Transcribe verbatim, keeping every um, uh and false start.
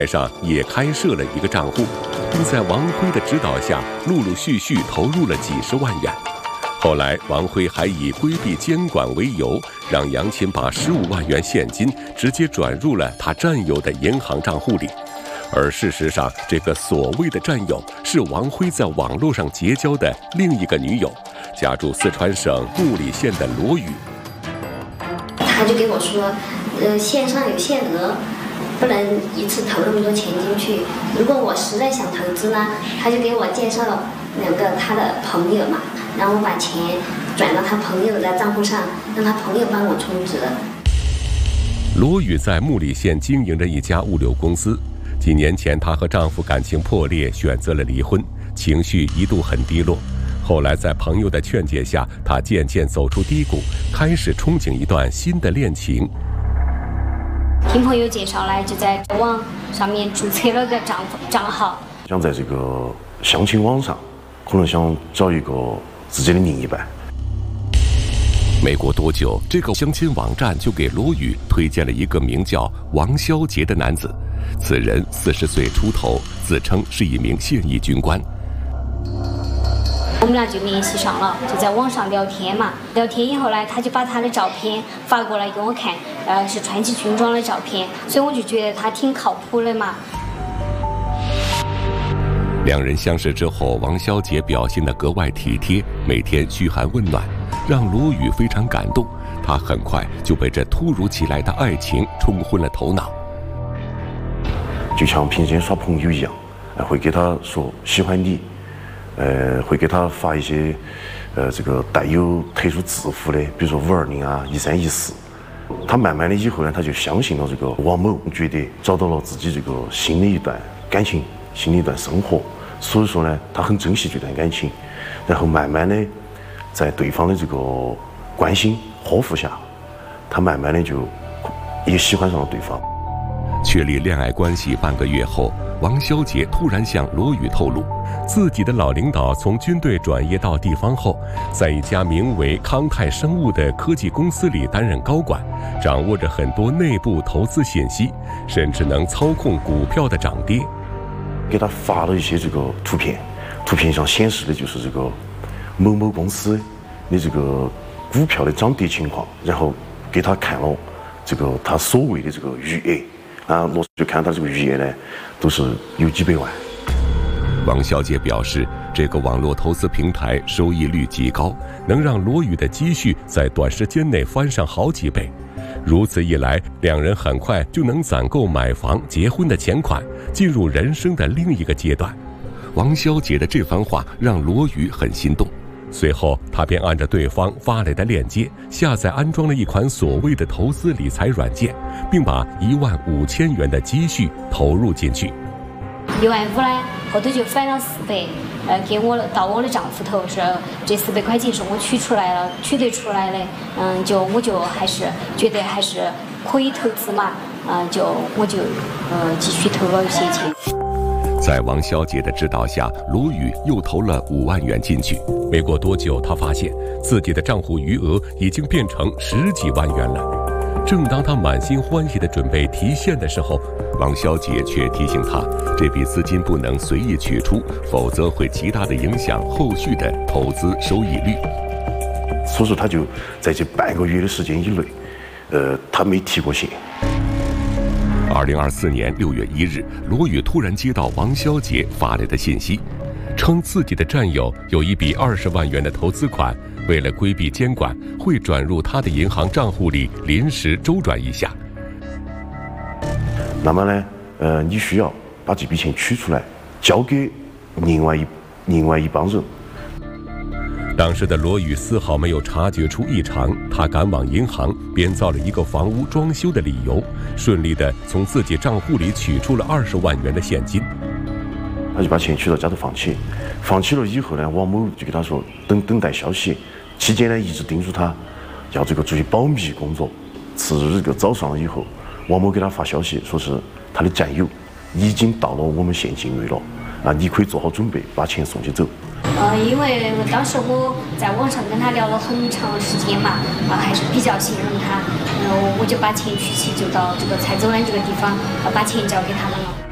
上也开设了一个账户，并在王辉的指导下，陆陆续续投入了几十万元。后来，王辉还以规避监管为由，让杨琴把十五万元现金直接转入了他战友的银行账户里。而事实上，这个所谓的战友是王辉在网络上结交的另一个女友，家住四川省木里县的罗宇。 他就给我说，呃，线上有限额，不能一次投那么多钱进去。如果我实在想投资呢，他就给我介绍两个他的朋友嘛，然后我把钱转到他朋友的账户上，让他朋友帮我充值。 罗宇在木里县经营着一家物流公司。几年前，她和丈夫感情破裂，选择了离婚，情绪一度很低落。后来，在朋友的劝解下，她渐渐走出低谷，开始憧憬一段新的恋情。 听朋友介绍来，就在网上面注册了个账账号， 想在这个相亲网上，可能想找一个自己的另一半。 没过多久，这个相亲网站就给罗宇推荐了一个名叫王肖杰的男子。此人四十岁出头，自称是一名现役军官。 我们俩就联系上了，就在网上聊天嘛。聊天以后呢，他就把他的照片发过来给我看，呃，是穿起军装的照片，所以我就觉得他挺靠谱的嘛。 两人相识之后，王肖杰表现得格外体贴，每天嘘寒问暖，让罗宇非常感动。他很快就被这突如其来的爱情冲昏了头脑。 就像平时耍朋友一样，会给他说喜欢你，呃，会给他发一些，呃，这个带有特殊字符的，比如说五二零啊、一三一四。他慢慢的以后呢，他就相信了这个王某，觉得找到了自己这个新的一段感情，新的一段生活，所以说呢，他很珍惜这段感情。然后慢慢的，在对方的这个关心呵护下，他慢慢的就也喜欢上了对方。 确立恋爱关系半个月后，王肖杰突然向罗宇透露，自己的老领导从军队转业到地方后，在一家名为康泰生物的科技公司里担任高管，掌握着很多内部投资信息，甚至能操控股票的涨跌。 给他发了一些这个图片，图片上显示的就是这个某某公司的这个股票的涨跌情况，然后给他看了这个他所谓的这个余额。啊，我就看他这个余额呢，都是有几百万。 王小姐表示，这个网络投资平台收益率极高，能让罗宇的积蓄在短时间内翻上好几倍。如此一来，两人很快就能攒够买房、结婚的钱款，进入人生的另一个阶段。王小姐的这番话让罗宇很心动。随后，他便按照对方发来的链接，下载安装了一款所谓的投资理财软件，并把一万五千元的积蓄投入进去。 一万五呢，后头就返了四百，呃，给我到我的账户头是这四百块钱是我取出来了，取得出来的，嗯，就我就还是觉得还是可以投资嘛，嗯，就我就呃继续投了一些钱。 在王小姐的指导下，罗宇又投了五万元进去。没过多久，他发现自己的账户余额已经变成十几万元了。正当他满心欢喜地准备提现的时候，王小姐却提醒他，这笔资金不能随意取出，否则会极大地影响后续的投资收益率。 所以说，他就在这半个月的时间以内，呃，他没提过现。 二零二四年六月一日，罗宇突然接到王小姐发来的信息，称自己的战友有一笔二十万元的投资款，为了规避监管，会转入他的银行账户里临时周转一下。 那么呢，呃，你需要把这笔钱取出来，交给另外一另外一帮人。 当时的罗宇丝毫没有察觉出异常，他赶往银行编造了一个房屋装修的理由，顺利地从自己账户里取出了二十万元的现金。 他就把钱取到家头放起，放起了以后呢，王某就给他说等等待消息，期间呢一直叮嘱他要这个注意保密工作。次日这个早上以后，王某给他发消息说是他的战友已经到了我们县境内了，啊，你可以做好准备把钱送起走。 呃，因为当时我在网上跟他聊了很长时间嘛，啊，还是比较信任他，然后我就把钱取起，就到这个蔡州湾这个地方，把钱交给他们了。